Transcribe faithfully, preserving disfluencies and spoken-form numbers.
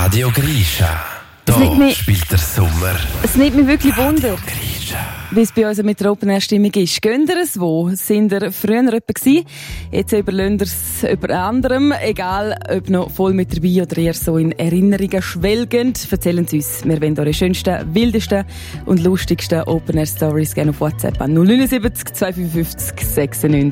Radio Grisha. Da spielt der Sommer. Es nimmt mich wirklich Wunder, Grisha. wie es bei uns mit der Open-Air-Stimmung ist. Gehen ihr es wo? Sind ihr früher jemand gewesen? Jetzt überlöhnt ihr es über anderem. Egal, ob noch voll mit dabei oder eher so in Erinnerungen schwelgend. Erzählen Sie uns. Wir wollen eure schönsten, wildesten und lustigsten Open-Air-Stories gerne auf WhatsApp an null neun sieben zwei fünf fünf sechs neun.